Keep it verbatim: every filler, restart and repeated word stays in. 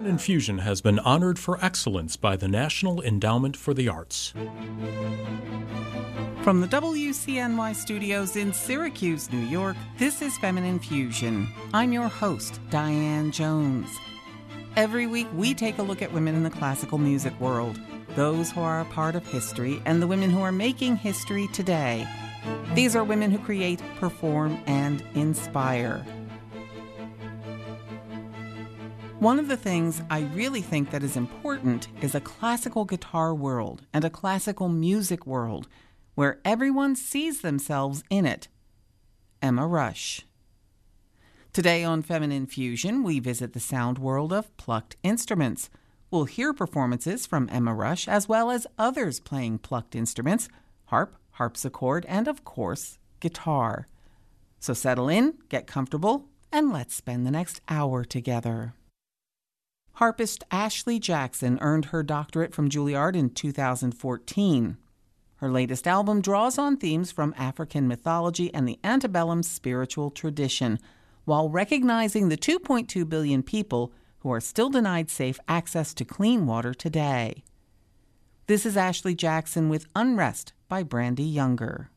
Infusion has been honored for excellence by the National Endowment for the Arts. From the W C N Y studios in Syracuse, New York, this is Feminine Fusion. I'm your host, Diane Jones. Every week, we take a look at women in the classical music world, those who are a part of history and the women who are making history today. These are women who create, perform, and inspire. One of the things I really think that is important is a classical guitar world and a classical music world where everyone sees themselves in it. Emma Rush. Today on Feminine Fusion, we visit the sound world of plucked instruments. We'll hear performances from Emma Rush as well as others playing plucked instruments, harp, harpsichord, and of course, guitar. So settle in, get comfortable, and let's spend the next hour together. Harpist Ashley Jackson earned her doctorate from Juilliard in two thousand fourteen. Her latest album draws on themes from African mythology and the antebellum spiritual tradition, while recognizing the two point two billion people who are still denied safe access to clean water today. This is Ashley Jackson with Unrest by Brandee Younger.